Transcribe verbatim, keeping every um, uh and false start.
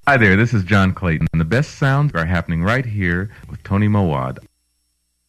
Hi there, this is John Clayton, and the best sounds are happening right here with Tony Mawad